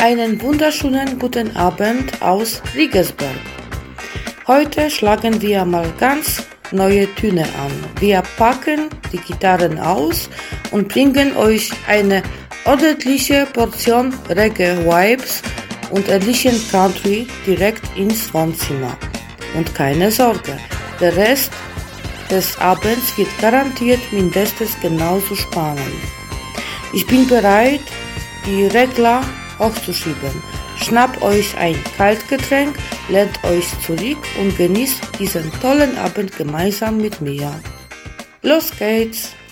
Einen wunderschönen guten Abend aus Riegersberg. Heute schlagen wir mal ganz neue Töne an. Wir packen die Gitarren aus und bringen euch eine ordentliche Portion Reggae-Vibes und ehrlichen Country direkt ins Wohnzimmer. Und keine Sorge, der Rest des Abends wird garantiert mindestens genauso spannend. Ich bin bereit, die Regler hochzuschieben. Schnappt euch ein Kaltgetränk, lehnt euch zurück und genießt diesen tollen Abend gemeinsam mit mir. Los geht's!